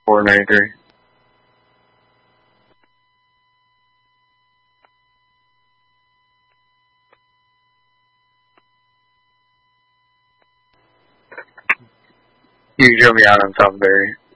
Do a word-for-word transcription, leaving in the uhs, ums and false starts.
four ninety-three. You can show me out on Southbury.